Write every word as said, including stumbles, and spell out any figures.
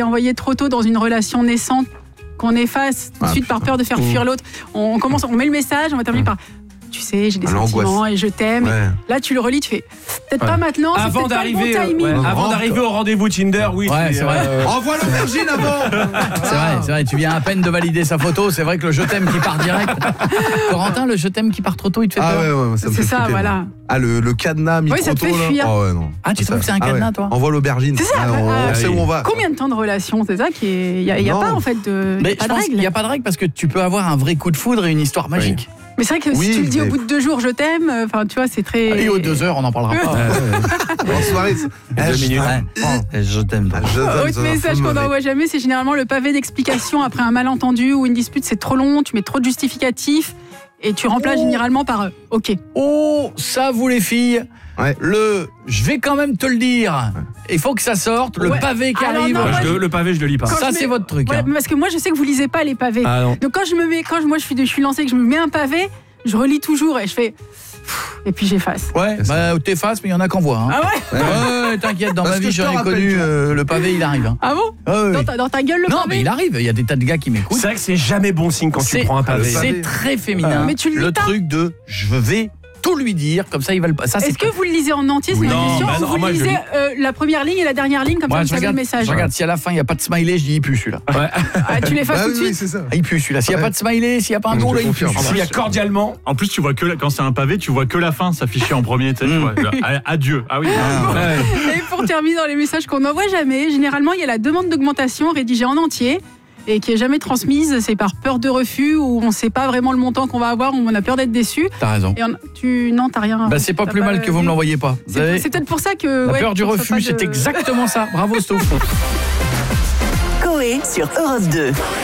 est envoyé trop tôt dans une relation naissante, qu'on efface tout de suite par peur de faire fuir l'autre. On commence, on met le message, on va terminer par tu sais, j'ai des Alors, sentiments angoisse. et je t'aime. Ouais. Là, tu le relis, tu fais peut-être Ouais. pas maintenant, c'est Avant peut-être pas le bon d'arriver, timing. ouais, avant d'arriver au rendez-vous Tinder, oui. Ouais, c'est vrai. euh, Envoie l'aubergine avant. C'est vrai, c'est vrai, tu viens à peine de valider sa photo, c'est vrai que le je t'aime qui part direct. Corentin, le je t'aime qui part trop tôt, il te fait Ah peur. ouais, ouais, ça me C'est fait ça, flipper, voilà. moi. Ah, le, le cadenas mis Oui, trop ça te tôt, fait là. fuir. Oh, ouais, non. Ah, tu trouves que c'est un Ah cadenas, ouais. toi Envoie l'aubergine. C'est ça, Ah, on, ah, on sait où on va. Combien de temps de relation, c'est ça qui est. Il n'y a, y a Non. pas en fait de. Mais y a pas je de pense qu'il règle. n'y a pas de règle parce que tu peux avoir un vrai coup de foudre et une histoire magique. Mais c'est vrai que Oui, si tu le dis mais- au bout de deux jours, je t'aime, enfin tu vois, c'est très. Et aux deux heures, on n'en parlera pas. En soirée. c'est- Deux je minutes. t'aime. Ouais. Je t'aime. toi. Ah, je t'aime, Autre ça, message ça qu'on me- n'envoie jamais, c'est généralement le pavé d'explication après un malentendu ou une dispute, c'est trop long, tu mets trop de justificatifs et tu remplaces Oh. généralement par euh, OK. Oh, ça vous les filles, Ouais. le je vais quand même te le dire. Il faut que ça sorte, le Ouais. pavé qui Alors arrive. non, moi, moi, je le, le pavé, je le lis pas. Quand Ça je c'est mets- votre truc. Voilà, hein. parce que moi je sais que vous lisez pas les pavés. Ah non. Donc quand je me mets quand je- moi je suis de- je suis lancée que je me mets un pavé, je relis toujours et je fais et puis j'efface. Ouais, bah t'effaces mais il y en a qu'en voit. Hein. Ah ouais Ouais, ouais, t'inquiète, dans Parce ma que vie je te j'en ai rappelle, connu tu vois. euh, le pavé il arrive. Hein. Ah bon Ah ouais, dans, ouais. ta, dans ta gueule le Non, pavé. mais il arrive, il y a des tas de gars qui m'écoutent. C'est vrai que c'est jamais bon signe quand tu C'est- prends un pavé. pavé. C'est très féminin. Mais tu le lis le pas. truc de je vais tout lui dire, comme ça il va le. Ça c'est. Est-ce que vous le lisez en entier, c'est Oui. ma Non, question, bah ou non, vous moi, je lisez lis. euh, la première ligne et la dernière ligne, comme Moi, ça je vous savez regarde, le message. je regarde si à la fin il n'y a pas de smiley, je dis il pue celui-là. Ah, tu l'effaces Bah tout de oui, oui, suite. c'est ça. Ah, il pue celui-là. S'il n'y a Ouais. pas de smiley, s'il n'y a pas un Je nom, là il pue. confirme. S'il y a cordialement. En plus, tu vois que la- quand c'est un pavé, tu vois que la fin s'afficher en premier. Tu sais, tu Mm. vois, genre, a- adieu. Ah oui. Ouais. Et pour terminer dans les messages qu'on n'envoie jamais, généralement il y a la demande d'augmentation rédigée en entier et qui est jamais transmise, c'est par peur de refus ou on ne sait pas vraiment le montant qu'on va avoir, ou on a peur d'être déçu. T'as raison. Et on, tu non, t'as rien. Bah c'est pas t'as plus mal que vous me vu. l'envoyez pas. Vous C'est savez, c'est peut-être pour ça que la ouais, peur du qu'on soit refus, pas c'est de- exactement ça. Bravo Stouff. Coé sur Europe deux.